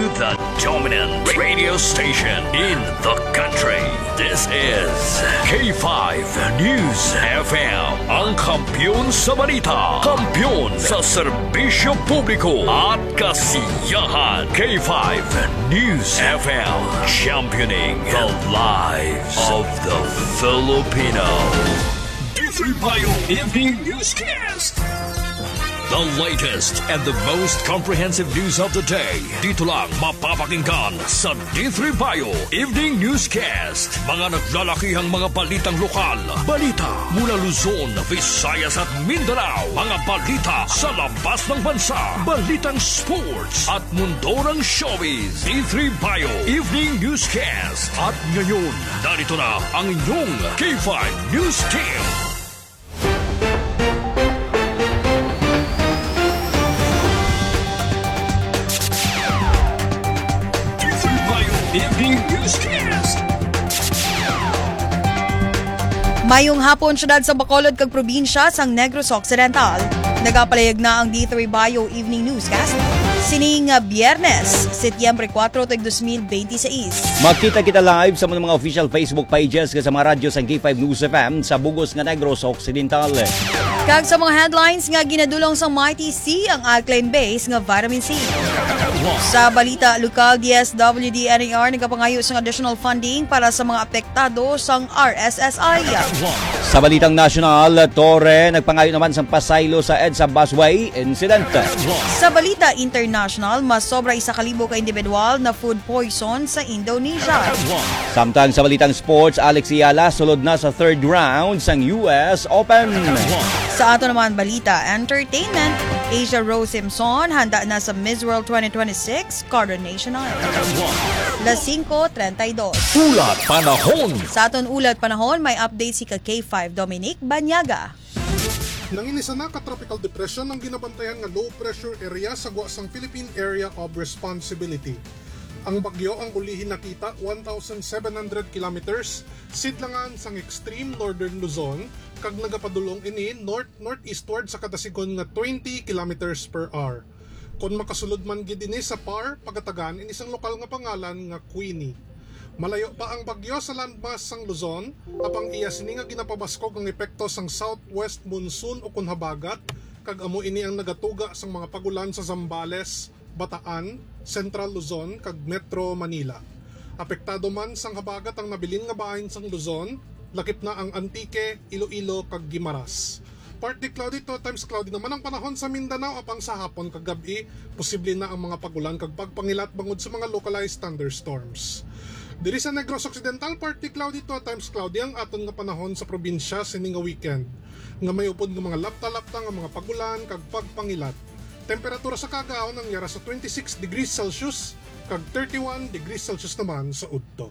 the dominant radio station in the country. This is K5 News FM. Ang kampiyon sa balita, kampiyon sa serbisyo publiko at kasiyahan. K5 News FM, championing the lives of the Filipino. D3 Bayo Evening Newscast. The latest and the most comprehensive news of the day. Dito lang mapapakinggan sa D3 Bayo Evening Newscast. Mga naglalakihang mga balitang lokal. Balita mula Luzon, Visayas at Mindanao. Mga balita sa labas ng bansa. Balitang sports at mundo ng showbiz. D3 Bayo Evening Newscast. At ngayon, narito na ang inyong K5 News Team. Evening Newscast. Mayong hapon syudad sa Bacolod kag probinsya sang Negros Occidental. Nagapalayag na ang D3 Bayo Evening Newscast sining Biyernes, Setyembre 4, 2026. Magkita kita live sa mga official Facebook pages sa mga radyo sang K5 News FM sa Bugos nga Negros Occidental. Kag sa mga headlines nga ginadulong sang Mighty C ang alkaline base nga vitamin C. Sa balita lokal, DSWD-NAR nagapangayo sang additional funding para sa mga apektado sang RSSI. Sa balitang national, Torre nagpangayo naman sang pasaylo sa EDSA busway incident. Sa balita international, mas sobra 1,000 ka individual na food poison sa Indonesia. Samtang sa balitang sports, Alex Ayala sulod na sa third round sang US Open. Sa ato naman balita entertainment, Asia Rose Simpson handa na sa Miss World 2026 Coronation Night. Las 5:32. Ulat panahon. Sa aton ulat panahon, may update si K5 Dominic Banyaga. Nanginisa na ka-tropical depression ang ginabantayan nga low pressure area sa guwasang Philippine Area of Responsibility. Ang bagyo ang ulihin nakita 1,700 kilometers sidlangan sang extreme northern Luzon kag nagapadulong ini north-northeastward sa kadasigon nga 20 kilometers per hour. Kung makasulod man gid ini sa PAR, pagatagan inisang lokal nga pangalan nga Queenie. Malayo pa ang bagyo sa landmass sang Luzon, apang iya sini nga ginapabaskog ang epekto sang southwest monsoon o kunhabagat, kag amo ini ang nagatuga sang mga pagulan sa Zambales, Bataan, Central Luzon kag Metro Manila. Apektado man sang habagat ang nabilin nga bahin sang Luzon, lakip na ang Antique, Iloilo kag Guimaras. Partly cloudy to times cloudy naman ang panahon sa Mindanao apang sa hapon kag gabi, posible na ang mga pagulan kag pagpangilat bangod sa mga localized thunderstorms. Diri sa Negros Occidental, partly cloudy to times cloudy ang aton nga panahon sa probinsya sining nga weekend. Nga may upod nga mga lapta-lapta nga mga pagulan kag pagpangilat. Temperatura sa kagaon ang yara sa 26 degrees Celsius kag 31 degrees Celsius naman sa udto.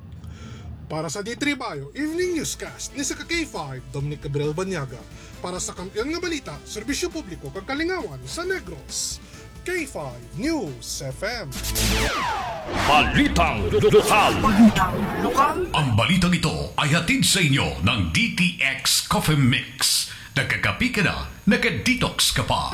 Para sa D3 Bayo Evening Newscast ni sa K5 Dominic Gabriel Banyaga, para sa kampiyon nga balita, serbisyo publiko kag kalingawan sa Negros, K5 News FM. Balitang lokal. Ang balitang ito ay hatid sa inyo ng DTX Coffee Mix. Nagkakapi ka na, nagka-detox ka pa.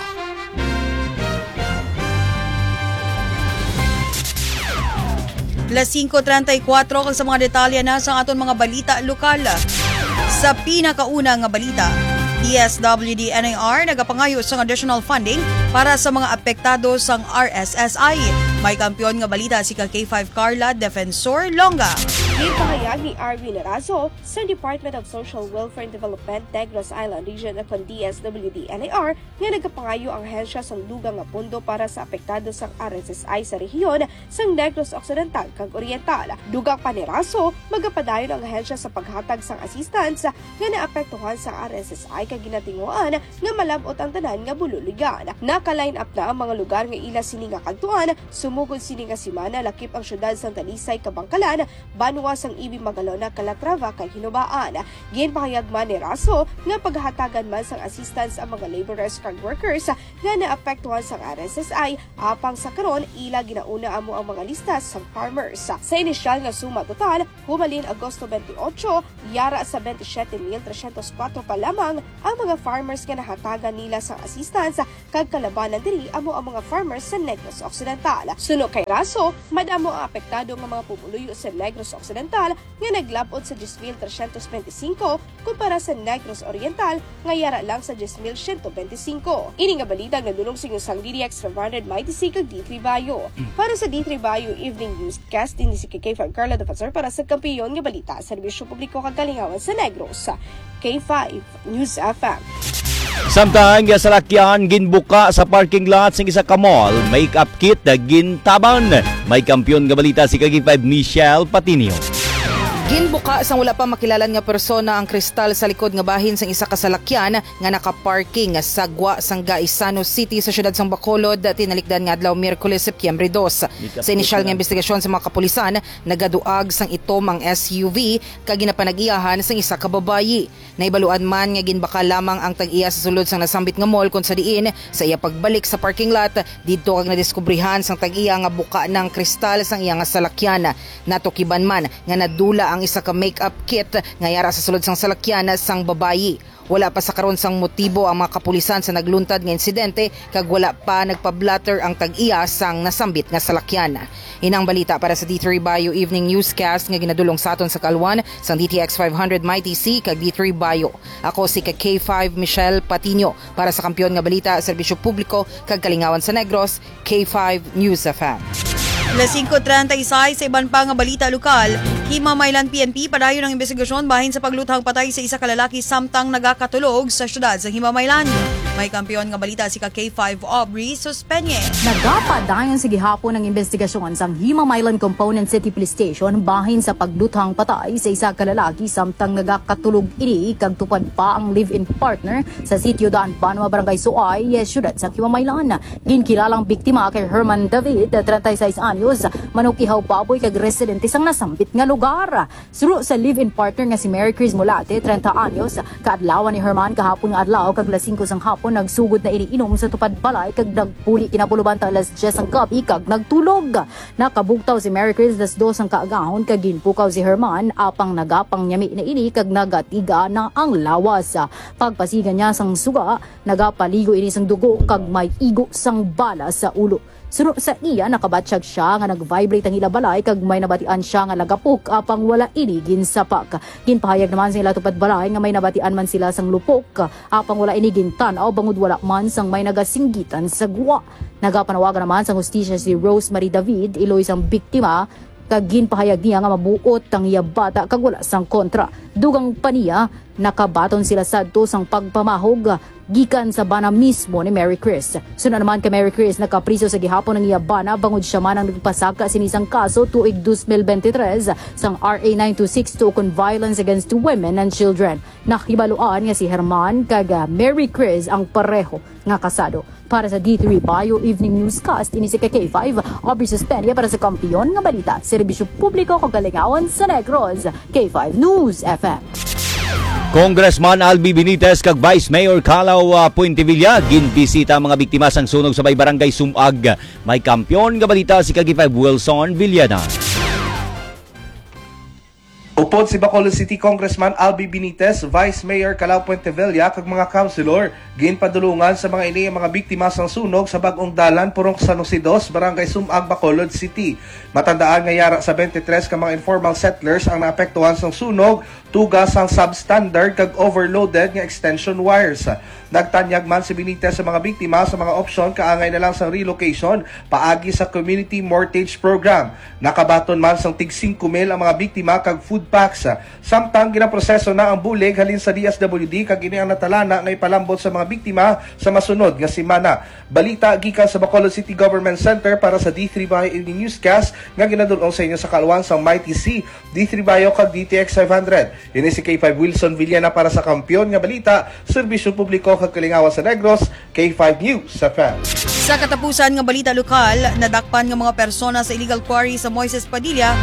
Las 5:34 kag sa mga detalye na sa aton mga balita lokal. Sa pinakauna nga balita, DSWD-NAR nagapangayo sang additional funding para sa mga apektado sang RSSI. May kampiyon nga balita si K5 Carla Defensor Longa. Gipahayag ni Arvin Arazo sa Department of Social Welfare and Development Negros Island Region upon DSWD-NAR nga nagapangayo ang ahensya sa lugang nga pondo para sa apektado sang RSSI sa rehiyon sang Negros Occidental kag Oriental. Dugang pa ni Arazo, magapadayon ang ahensya sa paghatag sang assistance nga naapektuhan sa RSSI kag ginatinguan nga malabot ang tanan nga bululugan. Naka-line up na ang mga lugar nga ila sini nga kadtuan, sumugod sini nga simana lakip ang syudad sang Talisay, Kabangkalan, Banwa lawas ang Ibi Magalo na Calatrava kay hinubaan. Ginpahayag man ni Raso nga paghatagan man sang assistance ang mga laborers kag workers nga naapektuhan sang RSSI apang sa karon ila ginauna amo ang mga lista sang farmers. Sa inisyal nga suma total, humalin Agosto 28, yara sa 27,304 pa lamang ang mga farmers nga nahatagan nila sang assistance kag kalabanan diri amo ang mga farmers sa Negros Occidental. Suno kay Raso, madamo ang apektado nga mga pumuluyo sa Negros Occidental nga naglabot sa 10,325 kumpara sa Negros Oriental nga yara lang sa 10,125. Ini nga balita nadulong sa inyong DDX 500 Mighty C kag D3 Bayo. Para sa D3 Bayo Evening Newscast, ini si K5 Carla Defensor para sa kampiyon nga balita sa serbisyo publiko kag kalingawan sa Negros. K5 News FM. Samtang sa salakyan ginbuka sa parking lot ng isa ka mall, make-up kit na gintaban. May kampiyon nga balita si K5 Michelle Patinio. Ginbuka sang wala pa makilalan nga persona ang kristal sa likod nga bahin sang isa ka salakyan nga nakaparking sa gwa sang Gaisano City sa siyudad sang Bacolod tinalikdan nga adlaw Miyerkules Setyembre 2. Sa inisyal nga investigasyon sa mga kapulisan, nagaduag sang itom ang SUV kag ginapanag-iyahan sang isa ka babayi. Naibaluan man nga ginbaka lamang ang tag-iya sa sulod sang nasambit nga mall kun sa diin sa iya pagbalik sa parking lot didto kag nadiskubrihan sang tag-iya nga buka ng kristal sang iya nga salakyan. Natukiban man nga nadula ang isa ka makeup kit nga yara sa sulod sang salakyan sang babayi. Wala pa sa karon sang motibo ang mga kapulisan sa nagluntad nga insidente kag wala pa nagpa-blatter ang tag-iya sang nasambit nga salakyan. Inang balita para sa D3 Bayo Evening Newscast nga ginadulong sa aton sa kalwan sang DTX 500 Mighty C kag D3 Bayo. Ako si K5 Michelle Patinio para sa kampiyon nga balita serbisyo publiko kag kalingawan sa Negros, K5 News FM. Alas 5:36 sa iban pa nga balita lokal, Himamaylan PNP padayon ng investigasyon bahin sa pagluthang patay sa isa ka lalaki samtang nagakatulog sa syudad sa Himamaylan. May kampiyon nga balita si K5 Aubrey Suspenye. Nagapadayon sa gihapon ng investigasyon sa Himamaylan Component City Police Station bahin sa pagluthang patay sa isa ka lalaki samtang nagakatulog ini kag tupad pa ang live-in partner sa sitio Daan Banwa Barangay Suay, syudad sa Himamaylan. Ginkilalang biktima kay Herman David, 36 anyos, manok ihaw baboy kag residente sang nasambit nga lugar. Suro sa live-in partner nga si Mary Chris Molate, 30 anyos, kaadlawan ni Herman kahapon nga adlaw kag alas 5 sang hapon nagsugod na iniinom sa tupad balay kag nagpuli kinapuluban ta alas 10 ang gabi kag nagtulog. Nakabugtaw si Mary Chris alas 2 ang kaagahon kag ginpukaw si Herman apang nagapang nyami na ini kag nagatiga na ang lawas. Pagpasigan niya sang suga, nagapaligo ini sang dugo kag may igo sang bala sa ulo. Suno sa iya, nakabatsyag siya nga nag-vibrate ang ilabalay kag may nabatian siya nga lagapok apang wala ini ginsapak. Ginpahayag naman sa ila tupad balay nga may nabatian man sila sang lupok apang wala ini gintanaw bangod wala man sang may nagasinggitan sa guwa. Nagapanawagan naman sang hustisya si Rosemary David, iloy sang biktima, kag ginpahayag niya nga mabuot ang iya bata kag wala sang kontra. Dugang paniya, nakabaton sila sadto sang pagpamahog gikan sa bana mismo ni Mary Chris. Suna naman kay Mary Chris nakapriso sa gihapon ng iya bana bangod siya man ang nagpasaka sinisang kaso tuig 2023 sang RA 9262 kon violence against women and children. Nakibaluan nga si Herman kag Mary Chris ang pareho nga kasado. Para sa D3 Bayo Evening Newscast, ini si K5 Aubrey Suspendia para sa kampiyon nga balita serbisyo publiko kag kalingawan sa Negros, K5 News FM. Congressman Albi Benitez kag Vice Mayor Calao Puentevilla ginbisita ang mga biktima sang sunog sa may barangay Sumag. May kampiyon nga balita si K5 Wilson Villana. Upod si Bacolod City Congressman Albi Benitez, Vice Mayor Calao Puentevilla kag mga councilor ginpadulungan sa mga ini mga biktima sang sunog sa bagong dalan purong San Jose 2, Barangay Sumag, Bacolod City. Matandaan nga yara sa 23 ka mga informal settlers ang naapektuhan sang sunog, tugas ang substandard kag overloaded nga extension wires. Nagtanyag man si Benitez sa mga biktima sa mga opsyon kaangay na lang sang relocation paagi sa Community Mortgage Program. Nakabaton man sang tig 5,000 ang mga biktima kag food packs. Samtang ginaproseso na ang bulig halin sa DSWD kag ini ang natalana nga ipalambot sa mga biktima sa masunod nga semana. Balita gikan sa Bacolod City Government Center para sa D3 Bayo Evening Newscast nga ginadulong sa inyo sa kalwan sa Mighty C, D3 Bayo kag DTX 500. Ini si K5 Wilson Villana para sa kampiyon nga balita, serbisyo publiko kag kalingawan sa Negros, K5 News FM. Sa katapusan nga balita lokal, nadakpan nga mga persona sa illegal quarry sa Moises Padilla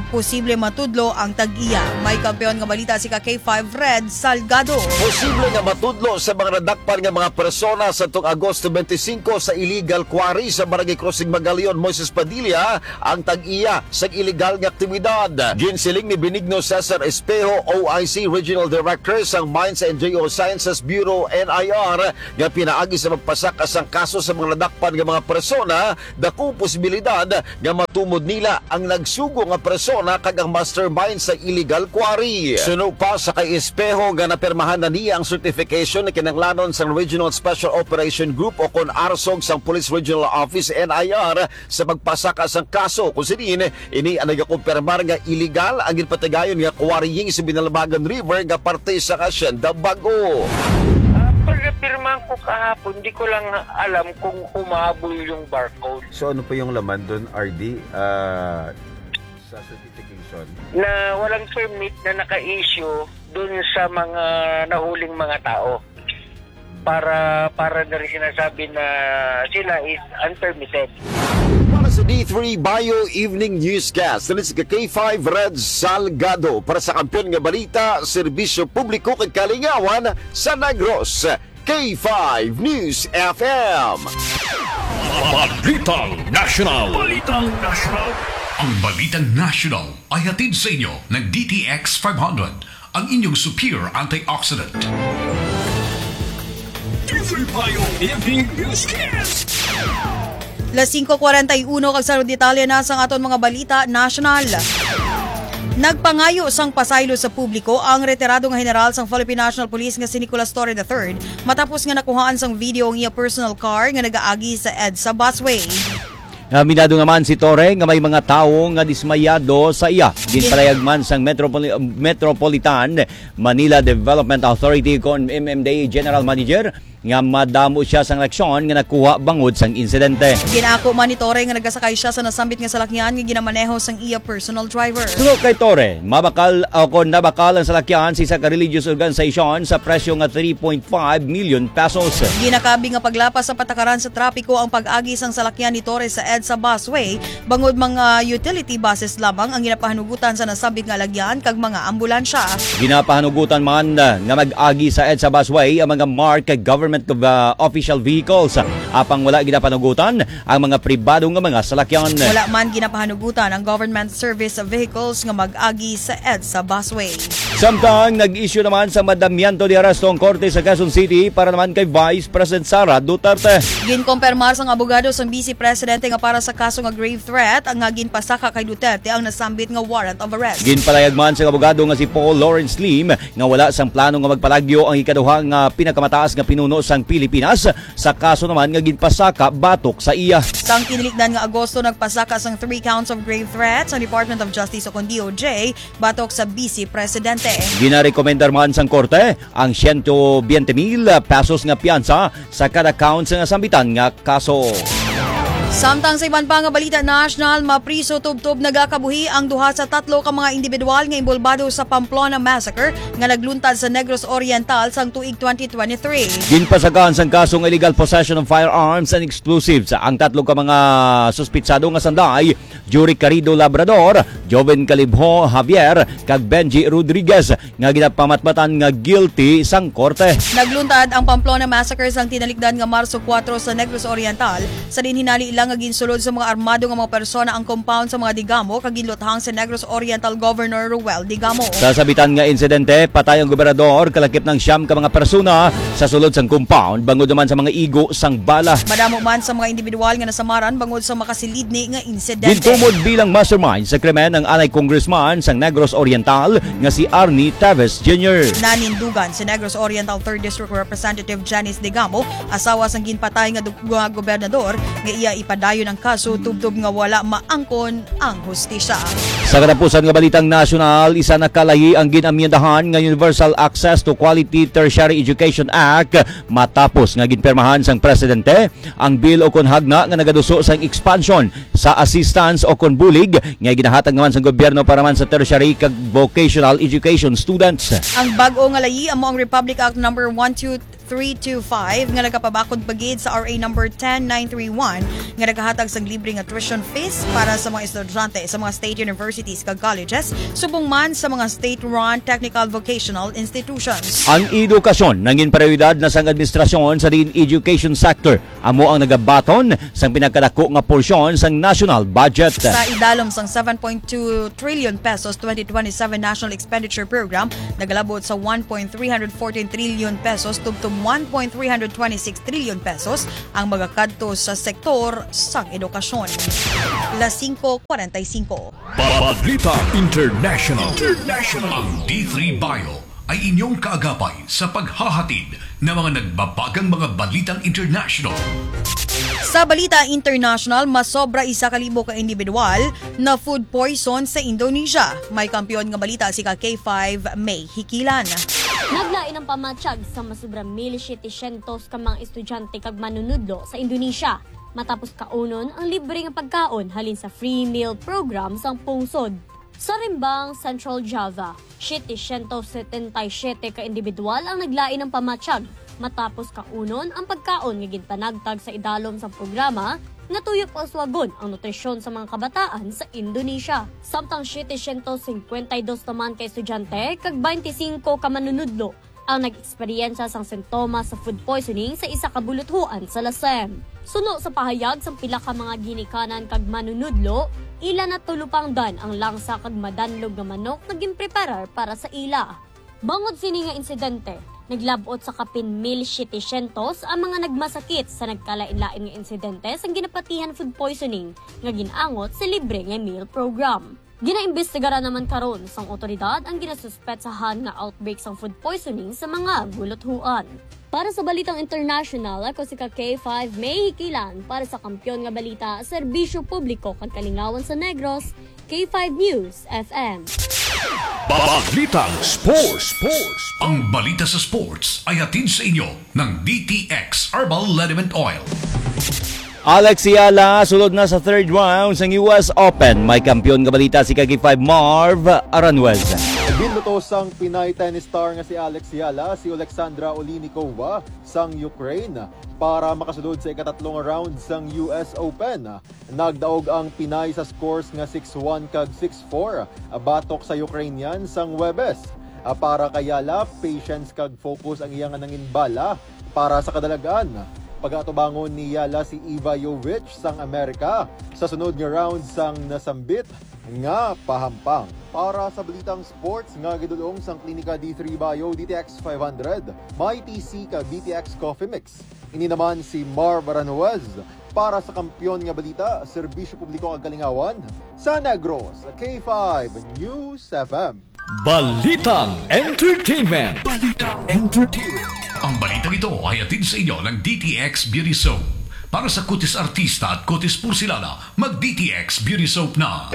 posible matudlo ang tag-iya. May kampeon nga balita si K5 Red Salgado. Posible nga matudlo sa mga nadakpan nga mga persona sa tuong Agosto 25 sa illegal quarry sa Barangay Crossing Magalion, Moises Padilla ang tag-iya sa illegal nga aktibidad. Ginsiling ni Benigno Cesar Espejo, OIC Regional Director sa Mines and Geosciences Bureau NIR, nga pinaagi sa magpasakas ang kaso sa mga nadakpan nga mga persona, dakong posibilidad nga matumod nila ang nagsugo nga persona kag ang mastermind sa illegal quarry. Suno pa sa kay Espejo nga napirmahan na niya ang certification na kinanglanon sa Regional Special Operation Group o kon ARSOG sa Police Regional Office NIR sa magpasakas ang kaso. Kung sinin, ini ang nagakumpirmar nga illegal ang ginpatagayon nga quarrying sa Binalbagan River nga parte sa Hacienda Bago. Pagkapirmahan ko kahapon, di ko lang alam kung humahabol yung barcode. So ano pa yung laman doon, RD? Sa certification? Na walang permit na naka-issue dun sa mga nahuling mga tao. Para na rin sinasabi na sila is unpermitted. Para sa D3 Bio Evening Newscast, nalit si K5 Red Salgado para sa kampiyon nga balita, serbisyo publiko kag kalingawan sa Negros. K5 News FM. Balitang National. Balitang National. Ang Balitang National ay hatid sa inyo ng DTX 500, ang inyong superior antioxidant. D3 Bio Evening Newscast. Las 5:41 kag sa detalye na sang aton mga balita national. Nagpangayo sang pasaylo sa publiko ang retirado nga general sang Philippine National Police nga si Nicolas Torre III matapos nga nakuhaan sang video ang iya personal car nga nagaagi sa EDSA busway. Minado naman si Torre nga may mga tao nga dismayado sa iya. Ginpalayag man sang Metropolitan Manila Development Authority kon MMDA General Manager nga madamo siya sang leksyon nga nakuha bangod sang insidente. Ginako man ni Torre nga nagasakay siya sa nasambit nga salakyan nga ginamaneho sang iya personal driver. Sunod kay Torre, nabakal ang salakyan sa isa ka religious organization sa presyo nga 3.5 million pesos. Ginakabi nga paglapas sa patakaran sa trapiko ang pag-agi sang salakyan ni Torre sa EDSA busway bangod mga utility buses lamang ang ginapahanugutan sa nasambit nga lagyan kag mga ambulansya. Ginapahanugutan man nga mag-agi sa EDSA busway ang mga marked government official vehicles. Apang wala ginapahanugutan ang mga pribado nga mga salakyan. Wala man ginapahanugutan ang government service vehicles nga mag-agi sa EDSA busway. Samtang nag-issue naman sa madamyanto di aresto ang korte sa Quezon City para naman kay Vice President Sara Duterte. Ginkompirmar sang abogado sang Vice Presidente nga para sa kaso nga grave threat ang nga ginpasaka kay Duterte ang nasambit nga warrant of arrest. Ginpalayag man sang abogado nga si Paul Lawrence Lim nga wala sang plano nga magpalagyo ang ikaduha nga pinakamataas nga pinuno sang Pilipinas sa kaso naman nga ginpasaka batok sa iya. Sang kinilikdan nga Agosto nagpasaka sang 3 counts of grave threats sa Department of Justice o DOJ batok sa Vice Presidente. Ginarekomendar man sang korte ang 120,000 pesos nga piyansa sa kada count sa sambitan nga kaso. Samtang sa iban pa nga balita national, mapriso tub-tub nagakabuhi ang duha sa 3 ka mga individual nga involbado sa Pamplona Massacre nga nagluntad sa Negros Oriental sang tuig 2023. Ginpasagaan sang kasong illegal possession of firearms and explosives ang 3 ka mga suspitsado nga sanday, Juri Carido Labrador, Joven Calibho Javier kag Benji Rodriguez nga ginapamatmatan nga guilty sang korte. Nagluntad ang Pamplona Massacre sang tinalikdan nga Marso 4 sa Negros Oriental sa dinhinali ilang nga ginsulod sa mga armado nga mga persona ang compound sa mga Digamo kag ginluthang sa Negros Oriental Governor Ruel Digamo. Sa sabitan nga insidente, patay ang gobernador kalakip ng 9 ka mga persona sa sulod sang compound bangod naman sa mga igo sang bala. Madamo man sa mga individual nga nasamaran bangod sa makasilidni nga insidente. Gintumod bilang mastermind sa krimen ang anay congressman sang Negros Oriental nga si Arnie Taves Jr. Nanindugan si Negros Oriental 3rd District Representative Janice Digamo, asawa sang ginpatay nga gobernador nga iya ipadayon ang kaso tubtob nga wala maangkon ang hustisya. Sa katapusan nga balitang nasyonal, isa na kalahi ang ginamyendahan nga Universal Access to Quality Tertiary Education Act matapos nga ginpermahan sang presidente ang bill o kon hagna nga nagaduso sang expansion sa assistance o kon bulig nga ginahatag naman sang gobyerno para man sa tertiary kag vocational education students. Ang bag-o nga layi amo ang Republic Act number 123 325 nga nagapabakod pagid sa RA number 10931 nga nagahatag sa libreng tuition fees para sa mga estudyante sa mga state universities kag colleges subong man sa mga state-run technical vocational institutions. Ang edukasyon nangin prioridad na sang administrasyon sa din education sector amo ang nagabaton sang pinakadako nga porsyon sang national budget. Sa idalom sang 7.2 trillion pesos 2027 National Expenditure Program nagalabot sa 1.314 trillion pesos tubtom 1.326 trillion pesos ang magakadto sa sektor sang edukasyon. Las 5:45. Balita International. Ang D3 Bio ay inyong kaagapay sa paghahatid ng mga nagbabagang mga balitang international. Sa balita international, masobra 1,000 ka individual na food poison sa Indonesia. May kampiyon nga balita si K5 May Hikilan. Naglain ang pamatsyag sa masobra 1,700 ka mga estudyante kag manunudlo sa Indonesia. Matapos kaunon ang libre nga pagkaon halin sa free meal program sa pungsod. Sa Rimbang, Central Java, 777 ka individual ang naglain ng pamatsyag matapos kaunon ang pagkaon nga ginpanagtag sa idalom sa programa nga tuyok paswagon ang nutrisyon sa mga kabataan sa Indonesia. Samtang 752 naman ka estudyante kag 25 ka manunudlo ang nag-eksperyensya sang sintomas sa food poisoning sa isa ka buluthuan sa Lasem. Suno sa pahayag sa pila ka mga ginikanan kag manunudlo, ila na tulupangdan ang langsa kag madanlog nga manok na ginpreparar para sa ila. Bangod sini nga insidente, naglabot sa kapin 1,700 ang mga nagmasakit sa nagkalain-lain nga insidente sa ginapatihan food poisoning nga ginangot sa libre nga meal program. Ginaimbestigaran naman karon sang otoridad ang ginasuspetsahan nga outbreak sang food poisoning sa mga buluthuan. Para sa Balitang International, ako si K5 May Hikilan para sa Kampiyon nga Balita, Serbisyo Publiko kag Kalingawan sa Negros, K5 News FM. Balitang Sports. Ang balita sa sports ay hatid sa inyo ng DTX Herbal Liniment Oil. Alex Yala sulod na sa third round ng US Open. May kampiyon nga balita si K5 Marv Aranjuez. Binluto sang Pinay tennis star nga si Alex Yala, si Alexandra Olinikova sang Ukraine para makasulod sa ikatlong round sang US Open. Nagdaog ang Pinay sa scores nga 6-1 kag 6-4 batok sa Ukrainian sang Webes. Para kay Yala, patience kag focus ang iyang nanginbala para sa kadalagan. Pag-atubangon ni Yala si Iva Jovic sang Amerika sa sunod nga round sang nasambit nga pahampang. Para sa Balitang Sports nga gidulong sang Klinika D3 Bio DTX 500, may TC ka BTX Coffee Mix. Ini naman si Marv Aranjuez para sa Kampiyon nga Balita, Serbisyo Publiko kag Kalingawan sa Negros, K5 News FM. Balitang Entertainment. Ang balitang ito ay hatid sa inyo ng DTX Beauty Soap. Para sa kutis artista at kutis porsilana, mag-DTX Beauty Soap na.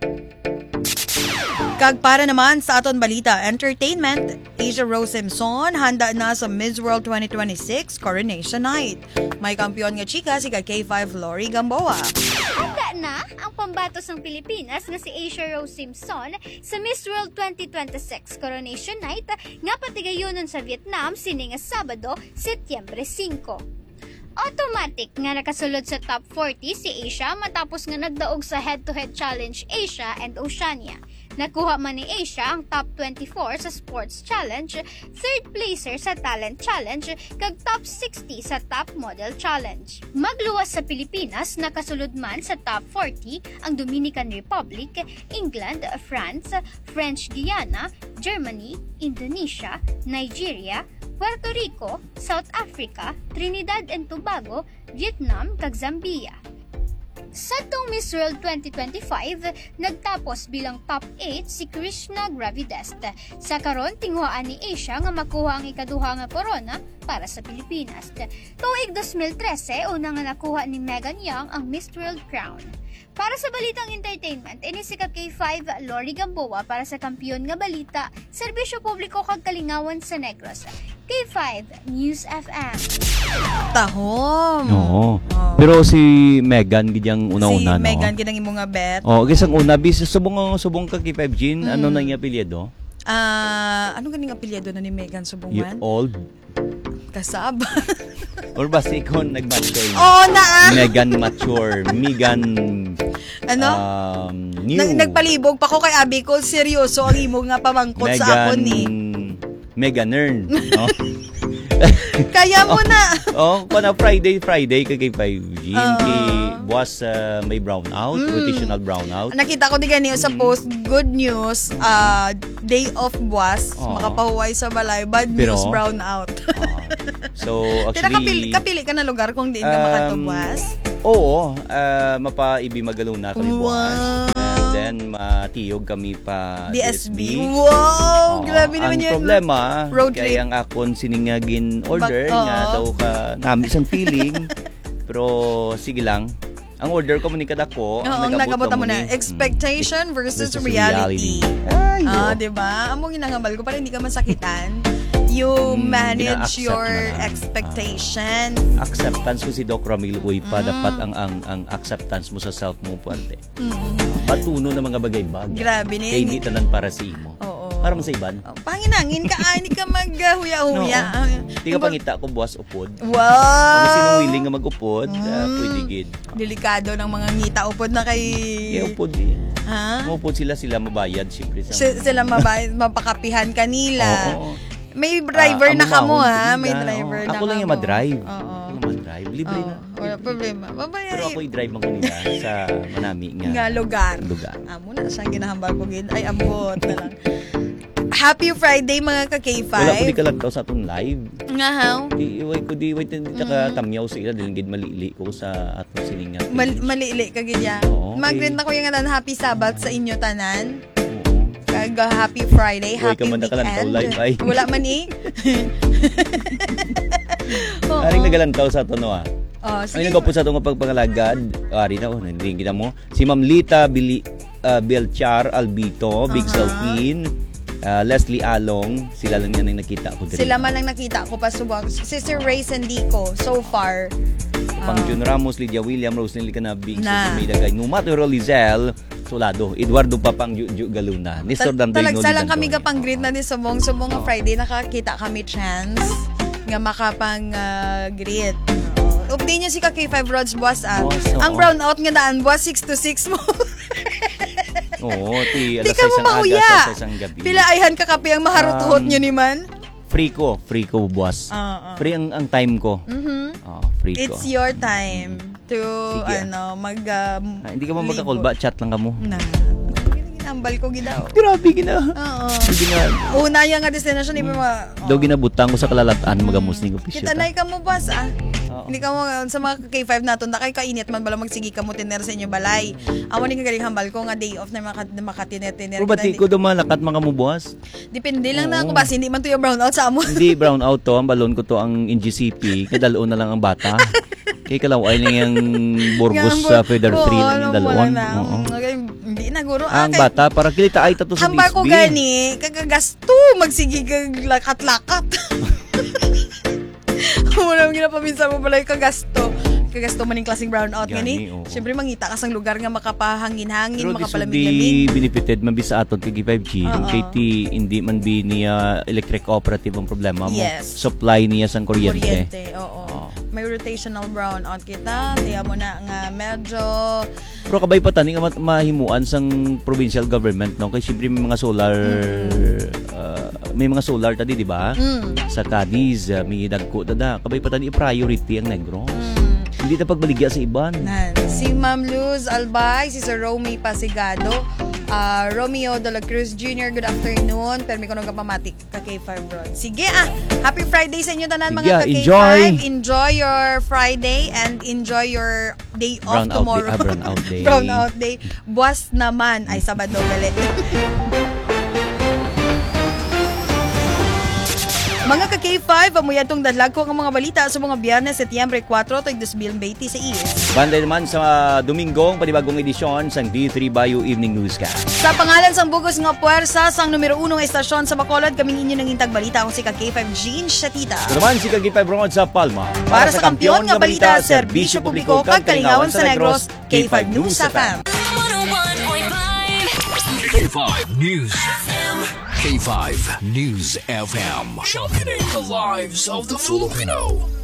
Kag para naman sa aton balita entertainment, Asia Rose Simpson handa na sa Miss World 2026 Coronation Night. May kampiyon nga chika si K5 Lori Gamboa. Handa na ang pambatos ng Pilipinas na si Asia Rose Simpson sa Miss World 2026 Coronation Night nga patigayunon sa Vietnam sining Sabado, Setyembre 5. Automatic nga nakasulod sa top 40 si Asia matapos nga nagdaog sa head-to-head challenge Asia and Oceania. Nakuha man ni Asia ang top 24 sa Sports Challenge, third placer sa Talent Challenge, kag top 60 sa Top Model Challenge. Magluwas sa Pilipinas, nakasulod man sa top 40 ang Dominican Republic, England, France, French Guiana, Germany, Indonesia, Nigeria, Puerto Rico, South Africa, Trinidad and Tobago, Vietnam, kag Zambia. Sa tong Miss World 2025, nagtapos bilang top 8 si Krishna Gravidest. Sa karon tinguhaan ni Asia nga makuha ang ikaduha nga corona para sa Pilipinas. Tuig 2013, una nga nakuha ni Megan Young ang Miss World crown. Para sa Balitang Entertainment, inisikat kay 5 Lori Gamboa para sa Kampiyon nga Balita, Serbisyo Publiko kag Kalingawan sa Negros. K5 News FM. Tahom. Oo. Pero si Megan gidyang una-una, si Megan gidang imo nga bet. Oh, gisang una bis subong ka kay 5 Jean, ano na niya apelyido? Ano ganing apelyido na ni Megan subungan? Old. Kasaba. Or basta ikaw nag-mature? Oo na Megan mature. Megan... Ano? New. Nagpalibog pa ko kay Abi ko. Seryoso ang imo nga pamangkot sa ako ni. Meganern. No? Kaya mo na. Pana Friday kay 5G. Buwas may brownout, rotational brownout. Nakita ko di ganito sa post, good news, day off buwas, makapahuway sa balay, bad news, brownout. So, actually... Kapili ka na lugar kung di ka makatubuas? Oo, mapaibi magaluna kami buwas. And then, matiyog kami pa DSB. Wow! Grabe naman ang yan. Ang problema, road trip. kaya ang akon siningagin order nga daw ka namin isang feeling. Pero, sige lang. Ang order ko manikad ako, nagabot mo na. Expectation versus reality. Diba? Among ginangambal ko para hindi ka masakitan. You manage your expectation. Acceptance ko si Doc Ramil Uy pa. Dapat ang acceptance mo sa self mo puwante. Patuno ng mga bagay-bagay. Grabe na kaya hindi tanan para sa imo. Para sa iban. Panginangin ka, hindi ka maghuya-huya. Hindi ka pangita ko buwas upod. Wow! Kung sinong willing nga mag-upod, pwede gid. Delikado ng mga ngita upod na kay... upod din. Upod sila mabayad, siyempre. Sila mabayad, mapakapihan kanila. May driver na kamo May driver na kamo. Ako lang yung madrive. Ma-drive. Libre na. Wala problema. Babayay. Pero ako i-drive man ko nila sa manami nga lugar. Amo na siyang ginahambal ko gid. Ay, abot na lang. Happy Friday mga ka-K5. Wala ko di kalagtaw sa atong live. Nga how? Iway taka tamyaw sa ila dahil gid malili ko sa atong siningat. Malili ka gid ya. Mag-grant na ko yung Happy Sabbath sa inyo tanan. Happy Friday, happy weekend. Live, ay. Wala man Aring nagalantaw sa ito, no? Ay, nagapos sa ito nga pagpangalagad. Ari na, nandang kita mo. Si Ma'am Lita Belchar Albito, Big Salpin, Leslie Along, sila lang yan ang nakita ko. Sila man lang nakita ko pa subang. Sister Ray Sandico, so far. Pang Jun Ramos, Lydia William, Rosemary Canabing, Sumida Gay, Numaturo Lizelle, Solado, Eduardo Papang Galuna, Nistor Dandrino. Talagsalang kami kapang greet na ni Subong Friday, nakakita kami chance nga makapang greet. Update niyo si K5 Rods boss Ang brownout nga daan boss 6 to 6 mo. Oo, alas ka mo mahuya. gabi. Pila ayhan ka kape ang maharuthot niyo ni man? Free ko boss. Free ang time ko. Free ko. It's your time to hindi ka mo magka-call ba? Chat lang ka mo. Ginambal ko gidaw. Grabe gina. Una yung destination ni daw ginabutang ko sa kalalataan magamos ni ko pisyo. Kita na ka mo boss Hindi ka mo sa mga K5 naton na kay kainit man bala magsigi ka mo tiner sa inyo balay. Amo ni kagaling hambal ko nga day off na makatiner. Pero bati ko dumalakat mga mo boss. Depende lang na kung basta hindi man to yung brownout sa amo. Hindi brownout to, ang balon ko to ang NGCP, kadalon na lang ang bata. Kay kalaway lang yung Burgos sa Feather 3 ng dalawang. Hindi na guro. Ang bata para kilita ay tato sa hambal ko gani kagagasto magsigi kag lakat-lakat. Wala mong ginapaminsan mo pala yung kagasto maning klaseng brownout gani. Siyempre mangita ka sa lugar nga makapahangin-hangin, makapalamig-lamig. Pero benefited man bisa aton kay 5G. Kay hindi man niya electric cooperative ang problema mo. Supply niya sang kuryente. May rotational brownout kita. Tiya mo na nga medyo... Pero kabay pa tani nga mahimuan sang provincial government no kay siyempre may mga solar may mga solar tadi di ba? Sa Cadiz may dagko tada kabay pa tani priority ang Negros. Hindi na pagbaligya sa iban. Si Ma'am Luz Albay, si Sir Romy Pasigado, Romeo de la Cruz Jr., good afternoon. Permi ko nung kapamatik ka K5 Rod. Sige happy Friday sa inyo tanan mga ka K5. Enjoy your Friday and enjoy your day off tomorrow. Brownout day. Brownout day. Buwas naman ay Sabado galit. Mga ka-K5, amuyan tong dalag ko ang mga balita sa mga Biyernes, Setyembre 4, tag 2026. Banday naman sa Domingong, panibagong edisyon sang D3 Bayou Evening Newscast. Sa pangalan sang bugos nga puwersa, sang numero 1 nga estasyon sa Bacolod, kaming inyo nang intag balita ako si ka-K5 Jean Shatita. Ito naman si ka-K5 Rod sa Palma. Para sa kampiyon nga balita, serbisyo publiko, kagkalingawan sa Negros, K5 News FM. K5 News FM. K5 News FM, championing the lives of the Filipino.